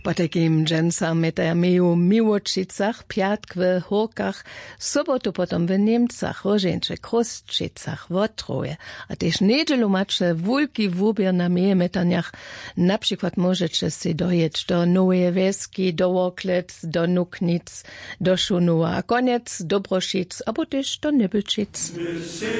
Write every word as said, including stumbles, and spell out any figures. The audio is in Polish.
Po takim dżęsa metajamiju Miłočicach, piatk w Horkach, sobotu potom w Niemcach, rożeńcze Krostčicach, Wotroje, a też niedzielu macie wulki wubier na mejetaniach. Na przykład możecie si dojeć do Nowej Wieski, do Worklec, do Nuknic, do Szunuła, a koniec do Broszic, albo też do Nybelčic.